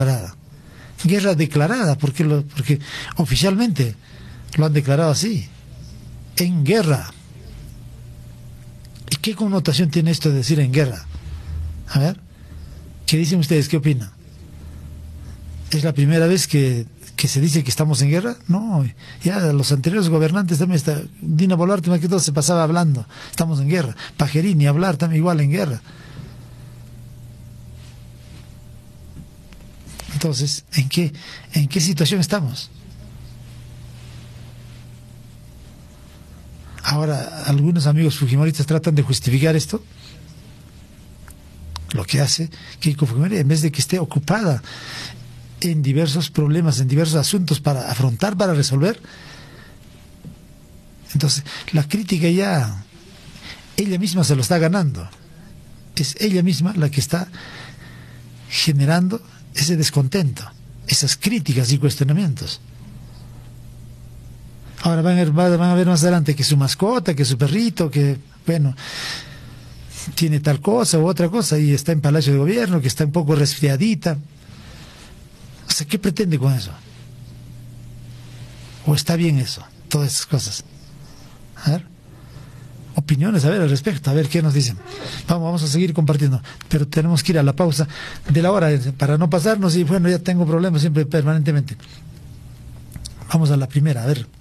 Guerra declarada, porque oficialmente lo han declarado así, en guerra. ¿Y qué connotación tiene esto de decir en guerra? A ver, ¿qué dicen ustedes? ¿Qué opinan? ¿Es la primera vez que se dice que estamos en guerra? No, ya los anteriores gobernantes también, Dina Boluarte más que todo se pasaba hablando, estamos en guerra. Pajerini hablar también igual en guerra. Entonces, ¿en qué situación estamos? Ahora, algunos amigos fujimoristas tratan de justificar esto. Lo que hace Keiko Fujimori, en vez de que esté ocupada en diversos problemas, en diversos asuntos para afrontar, para resolver, entonces la crítica ya ella misma se lo está ganando. Es ella misma la que está generando ese descontento, esas críticas y cuestionamientos. Ahora van a ver más adelante que su mascota, que su perrito, que bueno, tiene tal cosa u otra cosa y está en Palacio de Gobierno, que está un poco resfriadita. O sea, ¿qué pretende con eso? ¿O está bien eso? Todas esas cosas. A ver, opiniones, a ver, al respecto, a ver qué nos dicen. Vamos a seguir compartiendo, pero tenemos que ir a la pausa de la hora para no pasarnos y bueno, ya tengo problemas siempre permanentemente. Vamos a la primera, a ver.